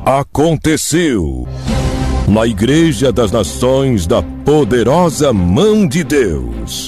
Aconteceu na Igreja das Nações da Poderosa Mão de Deus.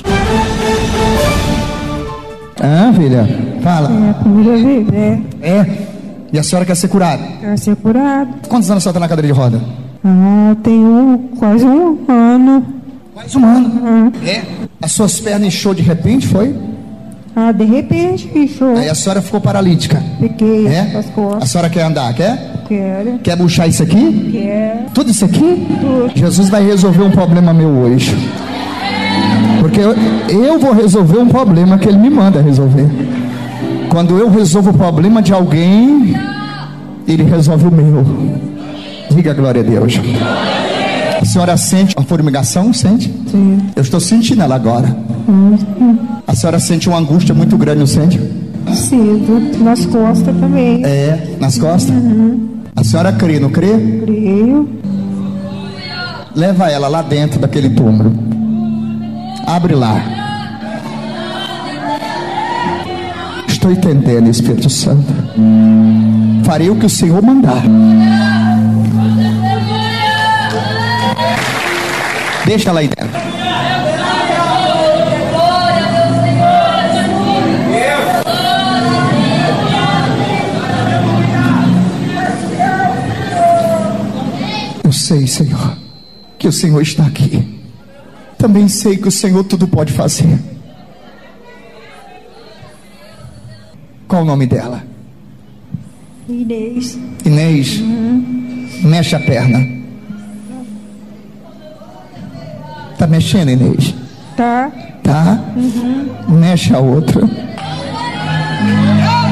Filha, fala. Primeira vez, E a senhora quer ser curada? quero ser curado. Quantos anos a senhora está na cadeira de roda? Tenho quase um ano. Mais um ano. As suas pernas inchou de repente, foi? De repente, inchou. Aí a senhora ficou paralítica. Fiquei as A costas. senhora quer andar, quer? Quero. Quer buchar isso aqui? Quero. Tudo isso aqui? Tudo. Jesus vai resolver um problema meu hoje. Porque eu vou resolver um problema que Ele me manda resolver. Quando eu resolvo o problema de alguém, Ele resolve o meu. Diga glória a Deus. A senhora sente uma formigação? Sente? Sim. Eu estou sentindo ela agora. A senhora sente uma angústia muito grande, não sente? Sinto. Nas costas também. Nas costas? A senhora crê, não crê? Creio. Leva ela lá dentro daquele túmulo. Abre lá. Estou entendendo, Espírito Santo. Farei o que o Senhor mandar. Deixa ela aí dentro. Eu sei, Senhor, que o Senhor está aqui. Também sei que o Senhor tudo pode fazer. Qual o nome dela? Inês. Inês. Mexe a perna. Tá mexendo, Inês? Tá. Tá? Mexe a outra.